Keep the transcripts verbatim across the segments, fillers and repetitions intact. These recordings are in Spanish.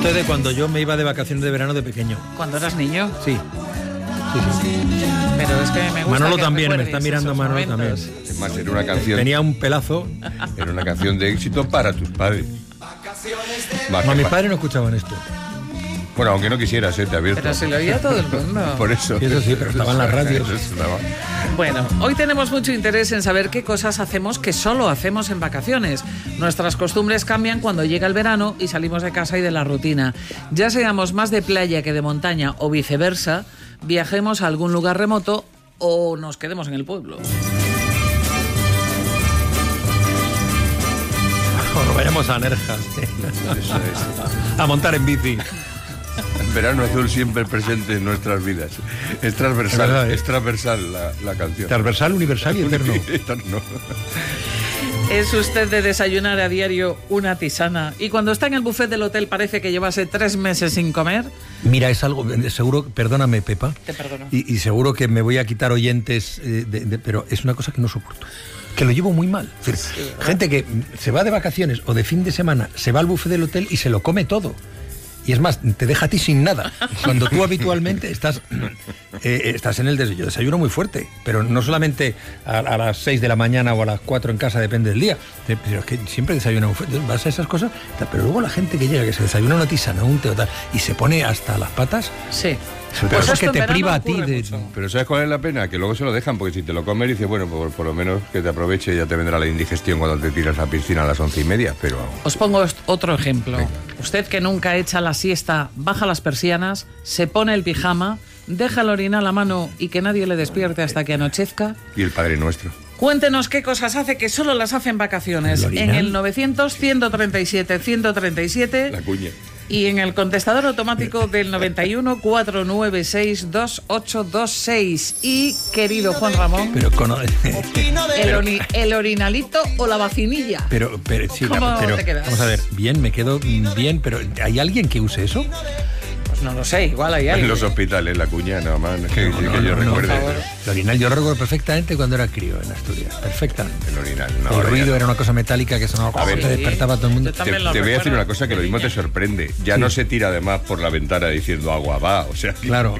usted de cuando yo me iba de vacaciones de verano de pequeño. ¿Cuando eras niño? Sí. Sí, sí. Pero es que me gusta. Manolo que también, me está mirando Manolo momentos. también. Es más, era una canción. Tenía un pelazo. Era una canción de éxito para tus padres. Más No, que mis pa- padres no escuchaban esto. Bueno, aunque no quisieras, ¿eh? Te abierto. Pero se lo oía todo el mundo. Por eso. Sí, eso sí, pero estaban las radios. Eso estaba. Bueno, hoy tenemos mucho interés en saber qué cosas hacemos que solo hacemos en vacaciones. Nuestras costumbres cambian cuando llega el verano y salimos de casa y de la rutina. Ya seamos más de playa que de montaña o viceversa, viajemos a algún lugar remoto o nos quedemos en el pueblo. O vayamos a Nerja. Eso es. A montar en bici. El verano azul siempre presente en nuestras vidas. Es transversal, Es verdad, ¿eh? es transversal la, la canción. Transversal, universal y eterno. Eterno. ¿Es usted de desayunar a diario una tisana y cuando está en el buffet del hotel parece que llevase tres meses sin comer? Mira, es algo, seguro, perdóname, Pepa. Te perdono. Y, y seguro que me voy a quitar oyentes, eh, de, de, pero es una cosa que no soporto. Que lo llevo muy mal. Es decir, Sí, gente que se va de vacaciones o de fin de semana, se va al buffet del hotel y se lo come todo. Y es más, te deja a ti sin nada. Cuando tú habitualmente estás, eh, estás en el desayuno, desayuno muy fuerte. Pero no solamente a, a las seis de la mañana o a las cuatro en casa, depende del día. Pero es que siempre desayuna muy fuerte. Vas a esas cosas. Pero luego la gente que llega, que se desayuna una tisana, un té o tal, y se pone hasta las patas. Sí. Sobre Pues todo esto que en te priva a verano ti ocurre de... mucho. Pero ¿sabes cuál es la pena? Que luego se lo dejan, porque si te lo comes dices, bueno, por, por lo menos que te aproveche, ya te vendrá la indigestión cuando te tiras a la piscina a las once y media, pero... Os pongo est- otro ejemplo. Venga. Usted que nunca echa la siesta, baja las persianas, se pone el pijama, deja el orinal a mano y que nadie le despierte hasta que anochezca. Y el Padre Nuestro. Cuéntenos qué cosas hace que solo las hace en vacaciones. ¿El orinal? En el novecientos, ciento treinta y siete, ciento treinta y siete La cuña. y en el contestador automático del noventa y uno, cuatrocientos noventa y seis, veintiocho veintiséis. Y, querido Juan Ramón, Pero con... el, oni- el orinalito o la vacinilla. Pero, pero, sí, ¿Cómo la- pero te quedas? vamos a ver, bien, me quedo bien, pero ¿hay alguien que use eso? Pues no lo sé, igual hay En alguien. los hospitales, la cuña, nada más, que, No, que no, yo no, no, recuerde. por favor. El orinal yo lo recuerdo perfectamente cuando era crío en Asturias, perfectamente. El orinal, no, el ahora ruido ya era una cosa metálica que sonaba, A ver, te despertaba a todo el mundo. yo Te, también lo te voy a decir recuerdo una cosa que lo de mismo te niña. sorprende. Ya no se tira además por la ventana diciendo agua va, o sea... que- Claro.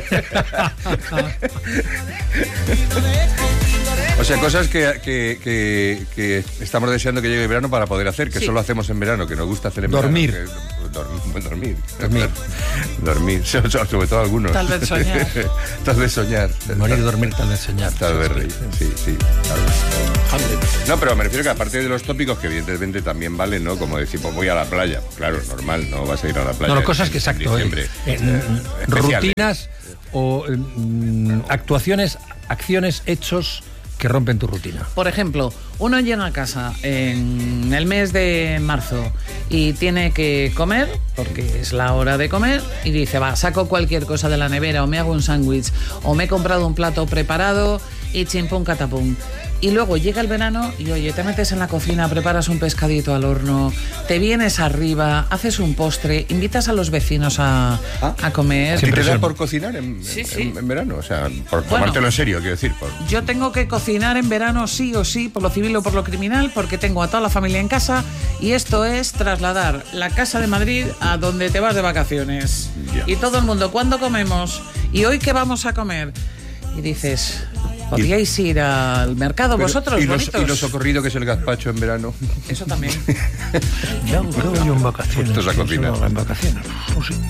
O sea, cosas que, que, que, que estamos deseando que llegue el verano para poder hacer, que Sí. solo hacemos en verano, que nos gusta hacer en Dormir. verano. que- dormir. Dormir. Dormir. Dormir. So- so- Sobre todo algunos. Tal vez soñar. Tal vez soñar. Morir, dormir, tal vez soñar. Tal vez reír. Sí, sí. Tal vez. No, pero me refiero que aparte de los tópicos, que evidentemente también valen, ¿no? Como decir, pues voy a la playa. Pues claro, normal, no vas a ir a la playa. No, no, cosas en- que en exacto. eh, diciembre. eh, Eh, especiales. rutinas o mm, actuaciones, acciones, hechos que rompen tu rutina. Por ejemplo, uno llega a casa en el mes de marzo y tiene que comer, porque es la hora de comer, y dice, va, saco cualquier cosa de la nevera, o me hago un sándwich, o me he comprado un plato preparado, y chimpum catapum. Y luego llega el verano y, oye, te metes en la cocina, preparas un pescadito al horno, te vienes arriba, haces un postre, invitas a los vecinos a, Ah. a comer. ¿A ti Siempre te da son- por cocinar en, Sí, en- sí. en verano? O sea, por Bueno. tomártelo en serio, quiero decir. Por... Yo tengo que cocinar en verano sí o sí, por lo civil o por lo criminal, porque tengo a toda la familia en casa y esto es trasladar la casa de Madrid a donde te vas de vacaciones. Ya. Y todo el mundo, ¿cuándo comemos? ¿Y hoy qué vamos a comer? Y dices, ¿podríais ir al mercado Pero, vosotros, y, los, bonitos? y lo socorrido que es el gazpacho en verano. Eso también. Ya, yo, yo en vacaciones. Puestos a cocinar. Solo En vacaciones. Pues sí.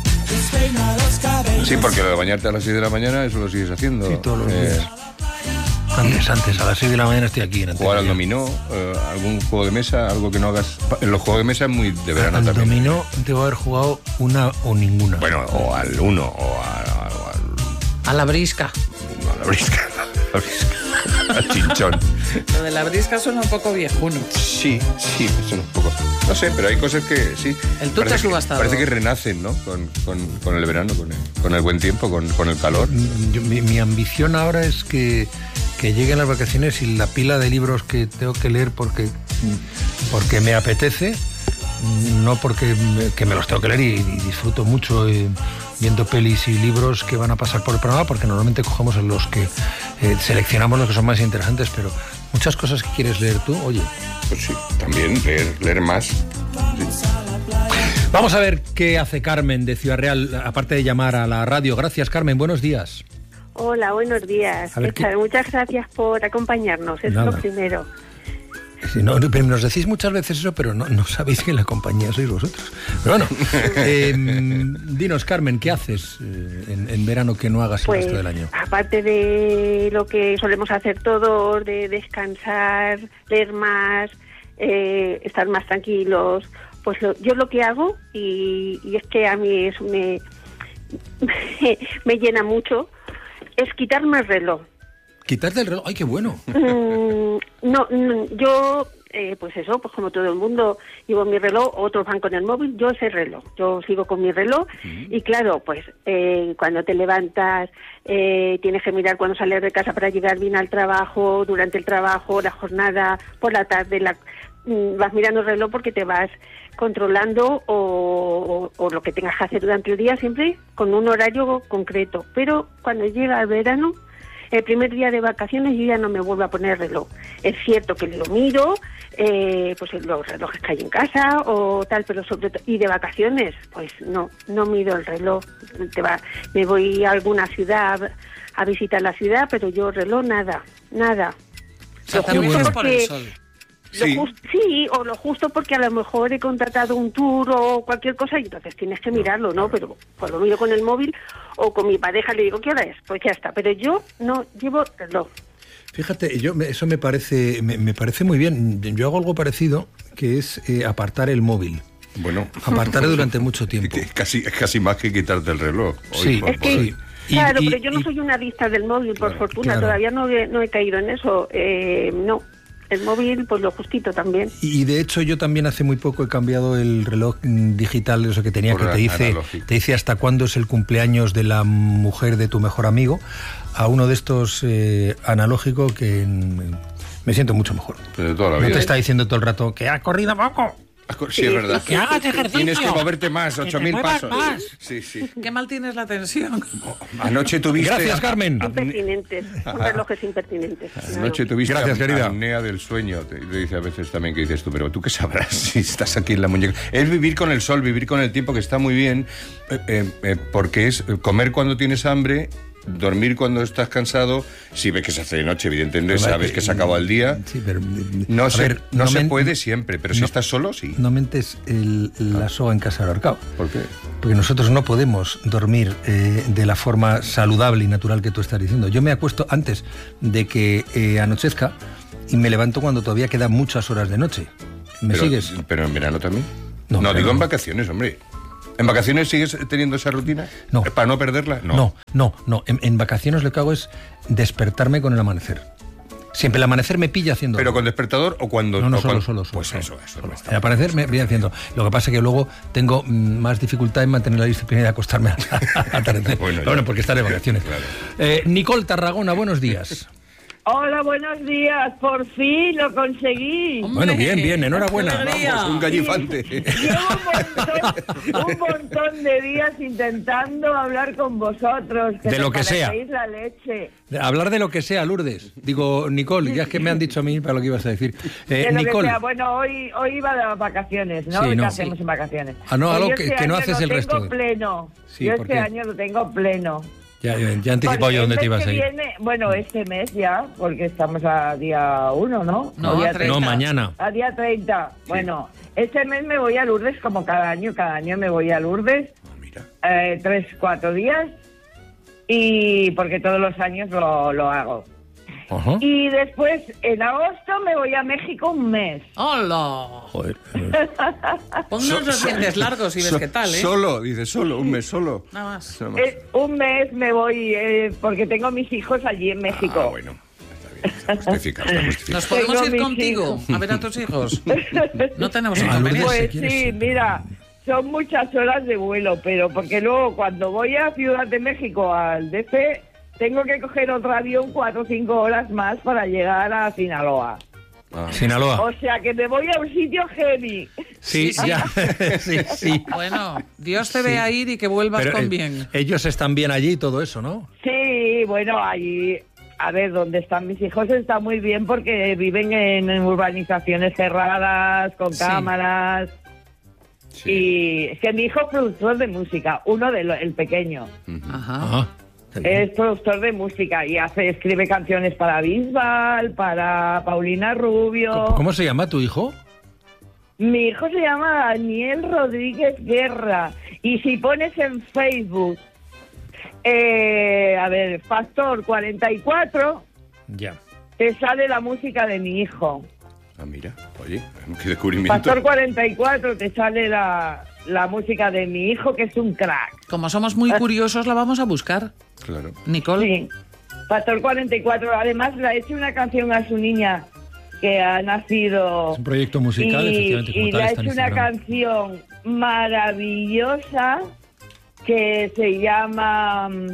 Sí, porque lo de bañarte a las seis de la mañana, eso lo sigues haciendo. Sí, todos los Eh, días. Antes, antes, a las seis de la mañana estoy aquí en Jugar al Antequera. dominó, eh, algún juego de mesa, algo que no hagas. En los juegos de mesa es muy de verano Al también. dominó debo haber jugado una o ninguna. Bueno, o al uno, o a- o al. A la brisca. No, a la brisca. A la brisca. Al chinchón. Lo de la brisca suena un poco viejuno. Sí, sí, eso es un poco. No sé, pero hay cosas que sí. El tuta Parece que- subastado. Parece que renacen, ¿no? Con, con, con el verano, con el, con el buen tiempo, con, con el calor. Mm, yo- mi, mi ambición ahora es que, que lleguen las vacaciones y la pila de libros que tengo que leer porque, mm, porque me apetece, mm, no porque me, que me los tengo que leer y, y disfruto mucho eh, viendo pelis y libros que van a pasar por el programa, porque normalmente cogemos en los que eh, seleccionamos los que son más interesantes, pero muchas cosas que quieres leer tú, oye. Pues sí, también leer, leer más. Sí. Vamos a ver qué hace Carmen de Ciudad Real, aparte de llamar a la radio. Gracias, Carmen, buenos días. Hola, buenos días. A ver, ¿qué? Muchas gracias por acompañarnos, es Nada. lo primero. Sí, no, pero nos decís muchas veces eso, pero no, no sabéis que la compañía sois vosotros. Pero bueno, eh, dinos, Carmen, ¿qué haces eh, en, en verano que no hagas Pues, el resto del año? aparte de lo que solemos hacer todos, de descansar, leer más, eh, estar más tranquilos, pues lo, yo lo que hago, y, y es que a mí eso me, me, me llena mucho, es quitarme el reloj. Quitarte el reloj, ¡ay, qué bueno! Mm, no, no, yo, eh, pues eso, pues como todo el mundo, llevo mi reloj, otros van con el móvil, yo ese reloj, yo sigo con mi reloj, uh-huh. Y claro, pues eh, cuando te levantas, eh, tienes que mirar cuando sales de casa para llegar bien al trabajo, durante el trabajo, la jornada, por la tarde, la, mm, vas mirando el reloj porque te vas controlando o, o, o lo que tengas que hacer durante el día, siempre con un horario concreto, pero cuando llega el verano, el primer día de vacaciones yo ya no me vuelvo a poner reloj. Es cierto que lo miro, eh, pues los relojes que hay en casa o tal, pero sobre todo, y de vacaciones, pues no, no miro el reloj. Te va, me voy a alguna ciudad a visitar la ciudad, pero yo reloj nada, nada. O sea, también es por el sol. Lo sí. Just, sí, o lo justo porque a lo mejor he contratado un tour o cualquier cosa y entonces tienes que mirarlo, ¿no? Pero pues lo miro con el móvil o con mi pareja le digo, ¿qué hora es? Pues ya está, pero yo no llevo reloj. Fíjate, yo eso me parece me, me parece muy bien. Yo hago algo parecido, que es eh, apartar el móvil. Bueno. Apartarlo durante mucho tiempo. Casi, casi más que quitarte el reloj. Hoy, sí, por, es que, sí. Claro, y, y, pero yo no y, soy una adicta del móvil, por claro, fortuna, claro. Todavía no he, no he caído en eso. Eh, no. El móvil, pues lo justito también. Y de hecho yo también hace muy poco he cambiado el reloj digital, eso que tenía, por que te dice, te dice hasta cuándo es el cumpleaños de la mujer de tu mejor amigo, a uno de estos eh, analógico que mm, me siento mucho mejor. Pero de toda la no vida. te está diciendo todo el rato que has corrido poco. Sí, es verdad. Que hagas ejercicio. Tienes que moverte más, ocho mil pasos. Más. Sí, sí. Qué mal tienes la tensión. Anoche tuviste... Gracias, Carmen. Impertinentes, un reloj es impertinente. Anoche tuviste Gracias, querida. apnea del sueño. Te, te dice a veces también que dices tú, pero tú qué sabrás si estás aquí en la muñeca. Es vivir con el sol, vivir con el tiempo, que está muy bien, eh, eh, eh, porque es comer cuando tienes hambre, dormir cuando estás cansado. Si ves que se hace de noche, evidentemente pero sabes que se acaba el día. Sí, pero no se, ver, no no se men, puede siempre, pero no, si estás solo, sí. No mentes el, la soga en casa del ahorcado. ¿Por qué? Porque nosotros no podemos dormir eh, de la forma saludable y natural que tú estás diciendo. Yo me acuesto antes de que eh, anochezca y me levanto cuando todavía quedan muchas horas de noche. ¿Me pero, sigues? Pero en verano también. No, no digo no. en vacaciones, hombre. ¿En vacaciones sigues teniendo esa rutina? No. ¿Para no perderla? No, no, no. no. En, en vacaciones lo que hago es despertarme con el amanecer. Siempre el amanecer me pilla haciendo... ¿Pero con despertador o cuando...? No, no, o solo, cuando... solo, solo. Pues solo, eso, eso. Solo. No El amanecer me voy haciendo. Lo que pasa es que luego tengo mm, más dificultad en mantener la disciplina y acostarme al atardecer. bueno, bueno, porque estaré de vacaciones. Claro. Eh, Nicole Tarragona, buenos días. Hola, buenos días. Por fin lo conseguí. Hombre, bueno, bien, bien, enhorabuena. Vamos, un gallifante. Llevo un montón, un montón de días intentando hablar con vosotros. Que de lo que sea. La leche. De hablar de lo que sea, Lourdes. Digo, Nicole, ya es que me han dicho a mí para lo que ibas a decir. Eh, de lo Nicole. Que sea. Bueno, hoy, hoy iba de vacaciones, ¿no? Sí, ¿Qué no. hacemos Sí. en vacaciones? Ah, no, algo que, este que no año haces lo el resto. tengo pleno. Sí, yo ¿por este qué? año lo tengo pleno. Ya, ya he anticipado yo dónde te ibas a ir. Viene, bueno, este mes ya, porque estamos a día uno, ¿no? No, día a treinta. No, mañana. A día treinta. Sí. Bueno, este mes me voy a Lourdes como cada año. Cada año me voy a Lourdes. Mira. Eh, tres, cuatro días. Y porque todos los años lo, lo hago. Ajá. Y después, en agosto, me voy a México un mes. ¡Hola! Joder. Pon unos los dientes largos y ves So, qué tal, ¿eh? Solo, dice solo, un mes solo. Nada más. Nada más. Eh, un mes me voy, eh, porque tengo mis hijos allí en México. Ah, bueno. Está bien, está justificado, está justificado. ¿Nos podemos Tengo ir mis contigo hijos. a ver a tus hijos? No tenemos Ah, inconveniente. Lourdes, Pues si quieres, sí, sí. mira, son muchas horas de vuelo, pero porque luego cuando voy a Ciudad de México, al D F, tengo que coger otro avión cuatro o cinco horas más para llegar a Sinaloa. Ah. Sinaloa. O sea que me voy a un sitio heavy. Sí, Sí, sí. ya. sí, sí. Bueno, Dios te Sí. vea ir y que vuelvas Pero, con eh, bien. ellos están bien allí y todo eso, ¿no? Sí, bueno, allí, a ver, donde están mis hijos está muy bien porque viven en urbanizaciones cerradas, con Sí. cámaras. Sí. Y es que mi hijo es productor de música, uno de los, el pequeño. Ajá. Ah, qué bien. Es productor de música y hace, escribe canciones para Bisbal, para Paulina Rubio. ¿Cómo, ¿Cómo se llama tu hijo? Mi hijo se llama Daniel Rodríguez Guerra. Y si pones en Facebook, eh, a ver, Factor cuarenta y cuatro, Ya. te sale la música de mi hijo. Ah, mira, oye, qué descubrimiento. Factor cuarenta y cuatro te sale la, la música de mi hijo, que es un crack. Como somos muy curiosos, la vamos a buscar. Claro. Nicole. Sí, Factor cuarenta y cuatro. Además, le ha hecho una canción a su niña que ha nacido. Es un proyecto musical, y, efectivamente, como y tal le ha está en hecho una Instagram. canción maravillosa que se llama mm,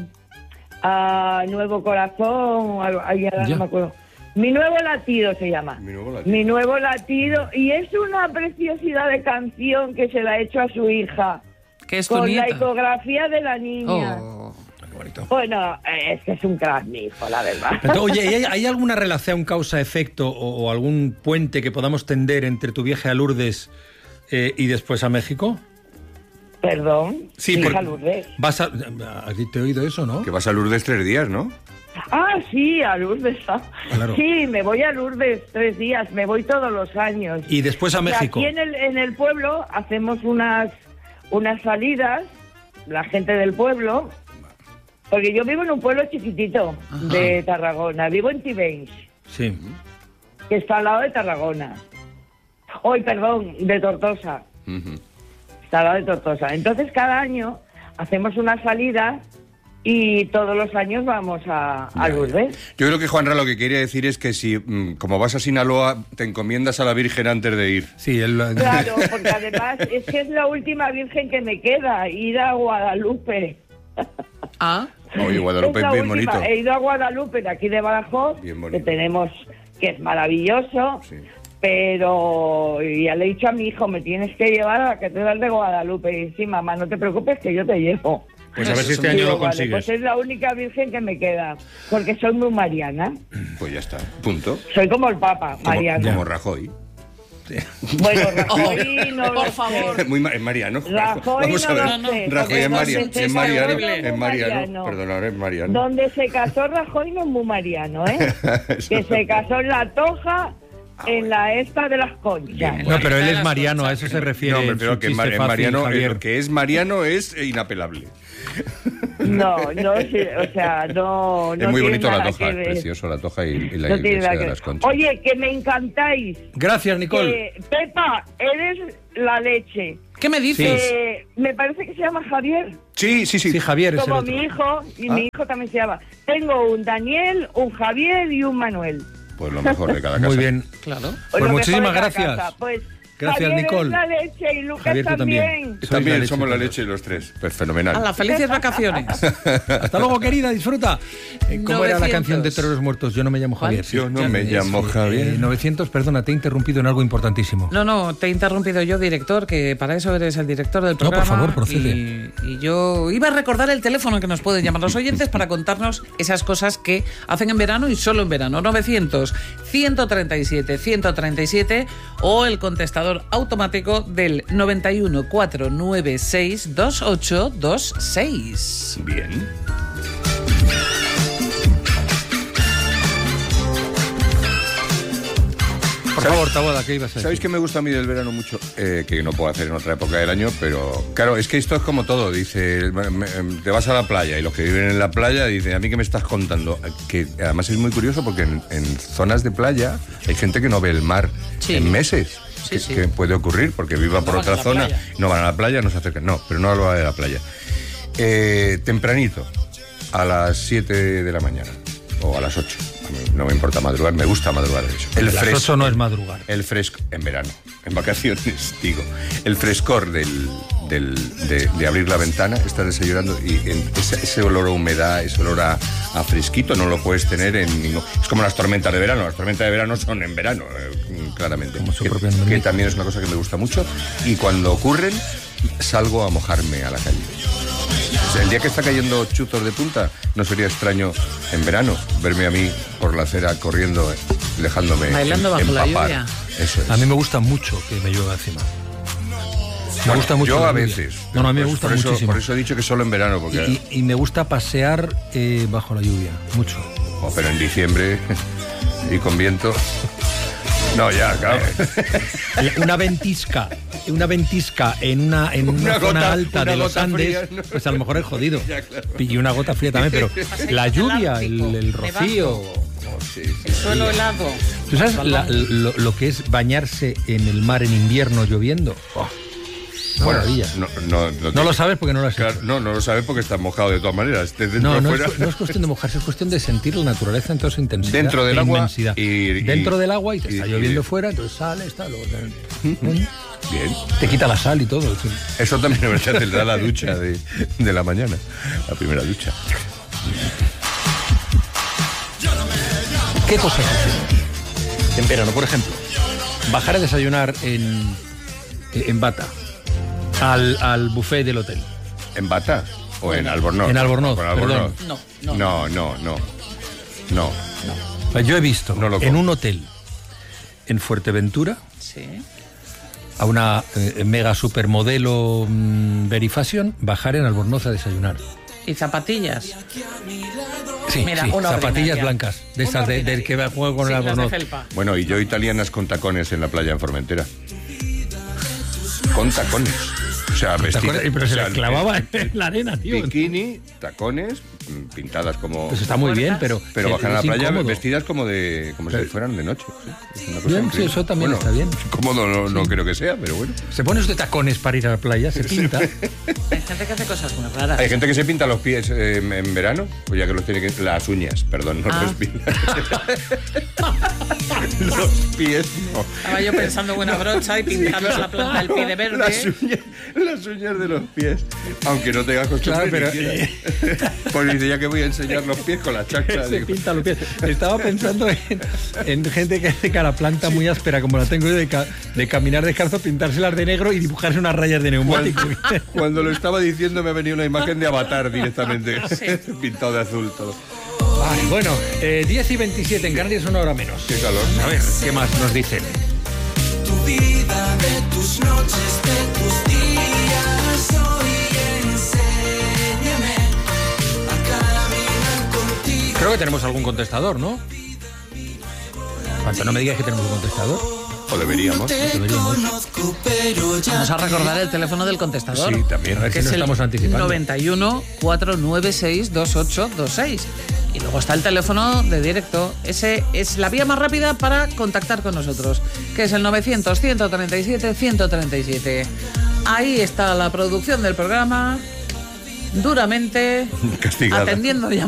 ah, Nuevo Corazón, algo, ay, ahora Ya. no me acuerdo. Mi nuevo latido se llama. Mi nuevo latido. Mi nuevo latido. Y es una preciosidad de canción que se la ha hecho a su hija. Que es tu Con la nieta. ecografía de la niña. Oh. Qué bonito. Bueno, es que es un crack mi hijo, la verdad. Entonces, oye, ¿y ¿hay, hay alguna relación causa-efecto o, o algún puente que podamos tender entre tu viaje a Lourdes eh, y después a México? Perdón. Sí, hija porque Lourdes. vas a... ¿Has te he oído eso, no? Que vas a Lourdes tres días, ¿no? Ah, sí, a Lourdes. Claro. Sí, me voy a Lourdes tres días, me voy todos los años. Y después a Y México. Aquí en el, en el pueblo hacemos unas, unas salidas, la gente del pueblo, porque yo vivo en un pueblo chiquitito Ajá. de Tarragona, vivo en Tivenys, Sí. que está al lado de Tarragona. Hoy, perdón, de Tortosa. Ujú. Está al lado de Tortosa. Entonces, cada año hacemos una salida y todos los años vamos a, a Lourdes. Yo creo que Juanra lo que quería decir es que si, mm, como vas a Sinaloa, te encomiendas a la Virgen antes de ir. Sí, él... Claro, porque además es que es la última virgen que me queda, ir a Guadalupe. Ah, Oye, Guadalupe Es es la bien última. bonito. He ido a Guadalupe, de aquí de Badajoz, Bien que bonito. tenemos, que es maravilloso, Sí. pero ya le he dicho a mi hijo, me tienes que llevar a la Catedral de Guadalupe. Y sí, mamá, no te preocupes que yo te llevo. Pues a ver si este Digo, año lo vale, consigues. pues es la única virgen que me queda, porque soy muy mariana. Pues ya está, punto. Soy como el Papa, Como, mariana. como Rajoy. Bueno, Rajoy no lo por sé. favor. Muy ma- es Mariano. Rajoy Vamos a no ver. lo sé. Rajoy porque es, Maria- donde se es Mariano. casó no Es muy Mariano. Perdona, es Mariano. Donde se casó Rajoy no es muy mariano, ¿eh? Que se casó en La Toja, en la esta de las Conchas. No, pero él es Mariano, a eso se refiere. No, me en su refiero que chiste Mar- es fácil, Mariano, Javier. lo que es Mariano es inapelable. No, no, sí, o sea, no, no es muy tiene bonito la nada Toja, que es ver. precioso la Toja y, y la No tiene iglesia nada que de ver. las Conchas. Oye, que me encantáis. Gracias, Nicole. Que, Pepa, eres la leche. ¿qué me dices? Eh, me parece que se llama Javier. Sí, sí, sí. Sí, Javier es el Como otro. mi hijo, y Ah. mi hijo también se llama. Tengo un Daniel, un Javier y un Manuel. Pues lo mejor de cada casa. Muy bien. Claro. Pues Lo mejor muchísimas de cada gracias. casa. Pues, Gracias, Javier Nicole. es la leche y Lucas Javier, tú también. también. Sois También la leche somos la todos. leche los tres. Pues fenomenal. A las felices vacaciones. Hasta luego, querida, disfruta. Eh, ¿Cómo era la novecientos. canción de Toreros Muertos? Yo no me llamo ¿Cuál? Javier. Yo no me Eh, llamo sí, Javier. eh, novecientos, perdona, te he interrumpido en algo importantísimo. No, no, te he interrumpido yo, director, que para eso eres el director del por programa. favor, procede. Y, y yo iba a recordar el teléfono que nos pueden llamar los oyentes para contarnos esas cosas que hacen en verano y solo en verano. novecientos, ciento treinta y siete, ciento treinta y siete o el contestador automático del noventa y uno, cuatrocientos noventa y seis, veintiocho veintiséis. Bien. Por favor, Taboada, ¿qué ibas a decir? ¿Sabéis que me gusta a mí del verano mucho? Eh, que no puedo hacer en otra época del año, pero claro, es que esto es como todo. Dice, me- me- te vas a la playa y los que viven en la playa dicen, ¿a mí qué me estás contando? Que además es muy curioso porque en, en zonas de playa hay gente que no ve el mar Sí. en meses. Sí, que, sí. que puede ocurrir porque viva por van otra a la zona, playa. no van a la playa, no se acercan. No, pero no hablo de la playa. Eh, tempranito, a las siete de la mañana o a las ocho. A mí no me importa madrugar, me gusta madrugar de eso. El Las fresco- ocho no es madrugar. el fresco, en verano, en vacaciones, digo. El frescor del, del- de, de abrir la ventana, estar desayunando y en ese, ese olor a humedad, ese olor a, a fresquito no lo puedes tener en ningún... Es como las tormentas de verano, las tormentas de verano son en verano, eh, claramente. Como su Que, propio nombre que indica. también es una cosa que me gusta mucho y cuando ocurren salgo a mojarme a la calle. O sea, el día que está cayendo chuzos de punta, no sería extraño en verano verme a mí por la acera corriendo, eh, dejándome Bailando em- bajo la empapar. lluvia. Eso es. A mí me gusta mucho que me llueva encima. Me gusta mucho. Yo la a lluvia. veces. No, no, a mí me Pues gusta por eso, muchísimo. Por eso he dicho que solo en verano, porque... Y, y me gusta pasear eh, bajo la lluvia, mucho. Oh, pero en diciembre y con viento... No, ya, claro. Una ventisca, una ventisca en una, en una, Una zona gota- alta una de los gota Andes, fría, ¿no? pues a lo mejor es jodido. Ya, claro. Y una gota fría también, pero la lluvia, el, el rocío... Sí, sí. El suelo helado. ¿Tú sabes la- lo, lo que es bañarse en el mar en invierno lloviendo? Oh, una Bueno, maravilla. no, no, no, No lo sabes porque no lo has Claro, hecho. no, no lo sabes porque estás mojado de todas maneras. Estés dentro No, o no fuera. es, no es cuestión de mojarse, es cuestión de sentir la naturaleza en toda su intensidad. Dentro del e agua inmensidad. y- y- Dentro del agua y te y- está y- lloviendo y- fuera, entonces sales, está, luego te, Bien. te quita la sal y todo. En fin. Eso también me tendrá la ducha de, de la mañana. La primera ducha. ¿Qué cosas haces en verano? Por ejemplo, bajar a desayunar en, en bata al, al buffet del hotel. ¿En Bata? ¿O en Albornoz? En Albornoz, Con Albornoz. No, no. No, no, no. No. Pues yo he visto No lo en como. un hotel en Fuerteventura Sí. a una eh, mega supermodelo mm, Verifashion bajar en Albornoz a desayunar. ¿Y zapatillas? Sí, Mira, sí, una zapatillas ordinaria. blancas, de Una esas de- del ordinaria. que va- juega con Sí, el las de Albornoz. felpa. Bueno, y yo italianas con tacones en la playa en Formentera. Con tacones. O sea, ¿Te vestidas. acuerdas? Pero se o sea, las clavaba en la arena, tío. Bikini, tacones, mm, pintadas como... Pues está muy bien, pero... Pero eh, bajan a la es playa incómodo. vestidas como de como si Pero- fueran de noche. Sí, es una cosa Bien, sí, increíble. eso también está bien. Cómodo no, no creo que sea, pero bueno. Se pone usted tacones para ir a la playa, se pinta. Hay gente que hace cosas muy raras. Hay gente que se pinta los pies eh, en verano, pues ya que los tiene que... Las uñas, perdón, no Ah. los pies. Los pies, no. Estaba yo pensando en una brocha y pintando la planta del pie de verde. Las uñas, las uñas de los pies. Aunque no tengas costumbre Claro, pero, ni quiera. Pues dice, ya que voy a enseñar los pies con la chancla. Se digo, pinta los pies. Estaba pensando en, en gente que hace cara planta muy áspera, como la tengo yo, de, ca- de caminar descalzo, pintárselas de negro y dibujarse unas rayas de neumático. Cuando, cuando lo estaba diciendo me ha venido una imagen de Avatar directamente. Pintado de azul todo. Ay, bueno, eh, diez y veintisiete, en Canarias una hora menos. Qué calor. A ver, ¿qué más nos dicen? Tu vida, de tus noches, de tus días, hoy enséñame a caminar contigo. Creo que tenemos algún contestador, ¿no? Cuanto no me digas que tenemos un contestador. O deberíamos. Te deberíamos. conozco, pero ya Vamos a recordar el teléfono del contestador. Sí, también. A ver Que si es nos el estamos anticipando. noventa y uno, cuatrocientos noventa y seis, veintiocho veintiséis. Y luego está el teléfono de directo. Ese es la vía más rápida para contactar con nosotros, que es el novecientos, ciento treinta y siete, ciento treinta y siete. Ahí está la producción del programa, duramente Castigada. atendiendo llamadas.